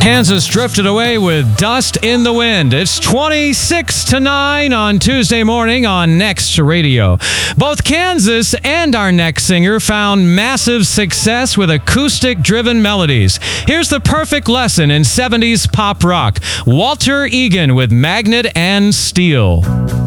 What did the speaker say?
Kansas drifted away with Dust in the Wind. It's 26-9 on Tuesday morning on Next Radio. Both Kansas and our next singer found massive success with acoustic-driven melodies. Here's the perfect lesson in 70s pop rock. Walter Egan with Magnet and Steel.